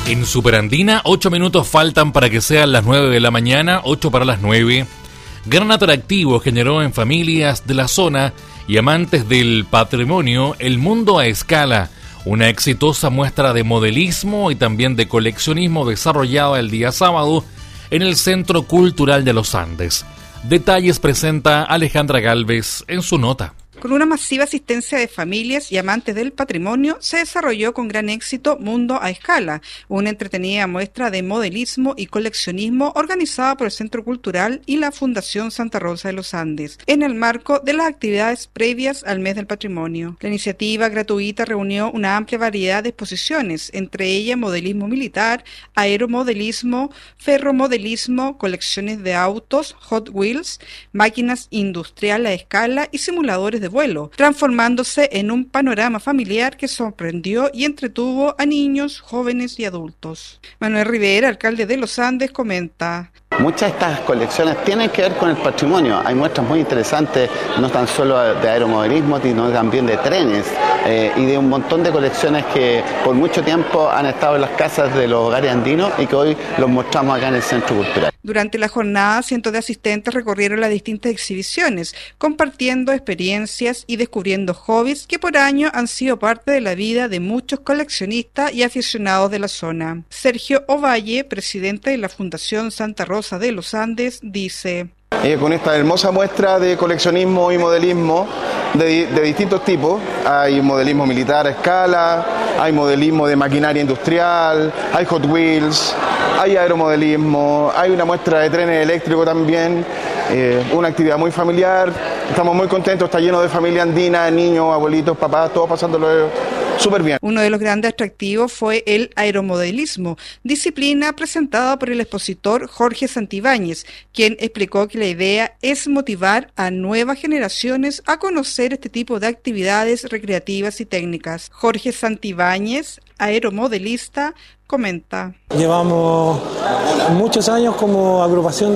En Superandina, 8 minutos faltan para que sean las 9 de la mañana, 8 para las 9. Gran atractivo generó en familias de la zona y amantes del patrimonio el mundo a escala, una exitosa muestra de modelismo y también de coleccionismo desarrollada el día sábado en el Centro Cultural de los Andes. Detalles presenta Alejandra Galvez en su nota. Con una masiva asistencia de familias y amantes del patrimonio, se desarrolló con gran éxito Mundo a Escala, una entretenida muestra de modelismo y coleccionismo organizada por el Centro Cultural y la Fundación Santa Rosa de los Andes, en el marco de las actividades previas al Mes del Patrimonio. La iniciativa gratuita reunió una amplia variedad de exposiciones, entre ellas modelismo militar, aeromodelismo, ferromodelismo, colecciones de autos, Hot Wheels, máquinas industrial a escala y simuladores de vuelo, transformándose en un panorama familiar que sorprendió y entretuvo a niños, jóvenes y adultos. Manuel Rivera, alcalde de Los Andes, comenta: muchas de estas colecciones tienen que ver con el patrimonio. Hay muestras muy interesantes, no tan solo de aeromodelismo, sino también de trenes y de un montón de colecciones que por mucho tiempo han estado en las casas de los hogares andinos y que hoy los mostramos acá en el Centro Cultural. Durante la jornada, cientos de asistentes recorrieron las distintas exhibiciones, compartiendo experiencias y descubriendo hobbies que por años han sido parte de la vida de muchos coleccionistas y aficionados de la zona. Sergio Ovalle, presidente de la Fundación Santa Rosa de los Andes, dice: con esta hermosa muestra de coleccionismo y modelismo de distintos tipos. Hay modelismo militar a escala, hay modelismo de maquinaria industrial, hay Hot Wheels, hay aeromodelismo, hay una muestra de trenes eléctricos también, una actividad muy familiar. Estamos muy contentos, está lleno de familia andina, niños, abuelitos, papás, todos pasándolo súper bien. Uno de los grandes atractivos fue el aeromodelismo, disciplina presentada por el expositor Jorge Santibáñez, quien explicó que la idea es motivar a nuevas generaciones a conocer este tipo de actividades recreativas y técnicas. Jorge Santibáñez, aeromodelista, comenta: llevamos muchos años como agrupación